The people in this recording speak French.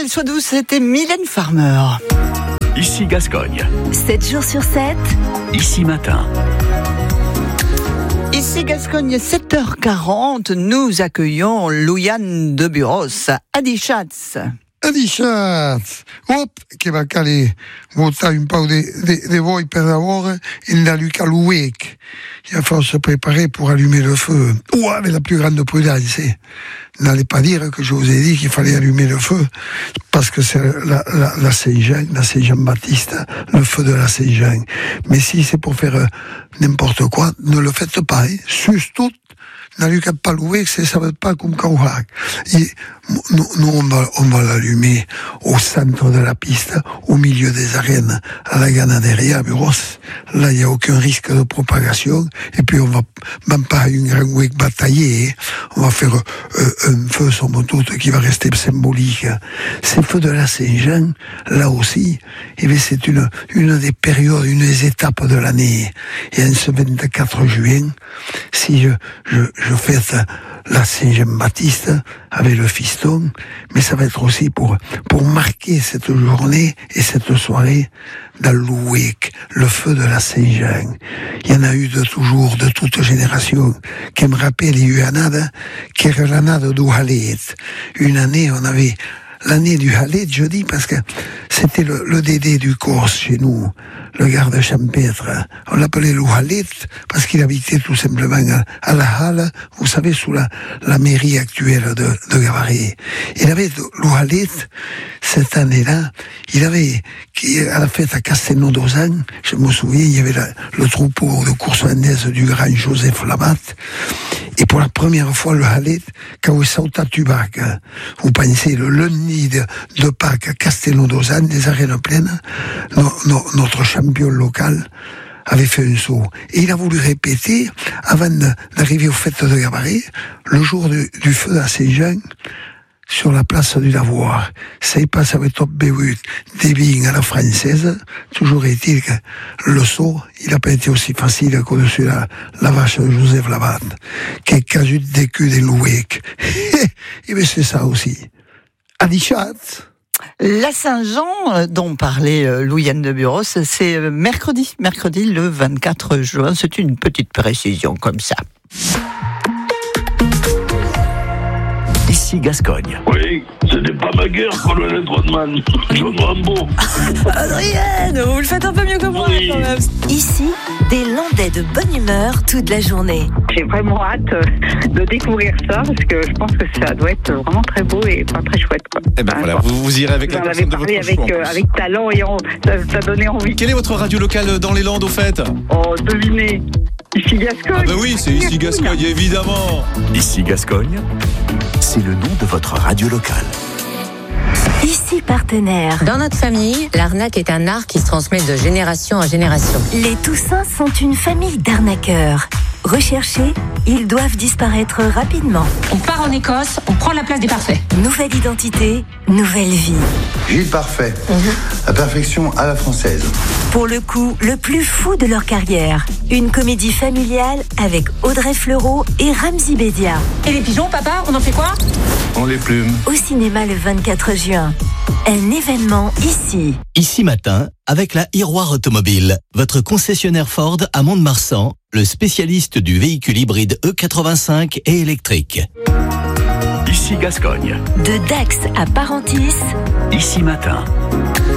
qu'elle soit douce, c'était Mylène Farmer. Ici Gascogne. 7 jours sur 7. Ici Matin. Ici Gascogne, 7h40, nous accueillons Louiane de Buros, Adi Schatz. Adi Schatz, che va calare votare un po' di voi per lavoro in la Luca Louek. Il faut se préparer pour allumer le feu. Ou avec la plus grande prudence. N'allez pas dire que je vous ai dit qu'il fallait allumer le feu, parce que c'est la Saint-Jean, la Saint-Jean-Baptiste, le feu de la Saint-Jean. Mais si c'est pour faire n'importe quoi, ne le faites pas. Surtout, n'allez pas louer, ça ne va pas comme Kauhak. Nous, on va l'allumer au centre de la piste, au milieu des arènes, à la Ganaderia, à Buros. Là, il n'y a aucun risque de propagation. Et puis, on va même pas une grande wake batailler. On va faire un feu, somme toute, qui va rester symbolique. Ces feux de la Saint-Jean, là aussi, eh bien, c'est une des périodes, une des étapes de l'année. Et en ce 24 juin, si je fête la Saint-Jean-Baptiste avec le fiston, mais ça va être aussi pour marquer cette journée et cette soirée dans l'Ouek, le feu de la Saint-Jean. Il y en a eu de toujours, de toute génération, qui me rappelle, il y a eu l'année, qui est l'année du Halet. Une année, on avait l'année du Halet, je dis, parce que c'était le Dédé du Corse chez nous, le garde champêtre. On l'appelait le Halet parce qu'il habitait tout simplement à la Halle, vous savez, sous la mairie actuelle de Gavaré. Il avait le Halet, cette année-là, à la fête à Castelnau-d'Ozan, je me souviens, il y avait le troupeau de course landaise du grand Joseph Labatte. Et pour la première fois, le Halet, quand il saute à Tubac, vous pensez, le lundi de Pâques à Castelnau-d'Ozan, des arènes pleines, notre champion local avait fait un saut. Et il a voulu répéter, avant d'arriver aux fêtes de Gavaré, le jour du feu de la Saint-Jean, sur la place du Lavoir. Ça y passe avec top B8, des vignes à la française. Toujours est-il que le saut, il n'a pas été aussi facile qu'au-dessus la vache de Joseph Labatte, qui est casu des culs des Louek. Et bien c'est ça aussi. Adi Schatz. La Saint-Jean, dont parlait Louiane de Buros, c'est mercredi le 24 juin. C'est une petite précision comme ça. Ici Gascogne. Oui, ce n'est pas ma guerre, colonel Trotman. John Rambo. Adrienne, vous le faites un peu mieux que moi, Oui. quand même. Ici, des Landais de bonne humeur toute la journée. J'ai vraiment hâte de découvrir ça parce que je pense que ça doit être vraiment très beau et pas très chouette, quoi. Eh ben voilà, vous irez avec la J'en avais personne de votre parlé choix. en plus. avec talent et ça donnait envie. Quelle est votre radio locale dans les Landes au fait? Oh, devinez. Ici Gascogne. Ah bah oui, c'est ici Gascogne, évidemment. Ici Gascogne, c'est le nom de votre radio locale. Ici Partenaire. Dans notre famille, l'arnaque est un art qui se transmet de génération en génération. Les Toussins sont une famille d'arnaqueurs. Recherchés, ils doivent disparaître rapidement. On part en Écosse, on prend la place des parfaits. Nouvelle identité, nouvelle vie. Gilles Parfait, la perfection à la française. Pour le coup, le plus fou de leur carrière. Une comédie familiale avec Audrey Fleurot et Ramzy Bedia. Et les pigeons, papa, on en fait quoi? On les plume. Au cinéma le 24 juin. Un événement ici. Ici Matin, avec la Iroir Automobile, votre concessionnaire Ford à Mont-de-Marsan, le spécialiste du véhicule hybride E85 et électrique. Ici Gascogne. De Dax à Parentis. Ici Matin.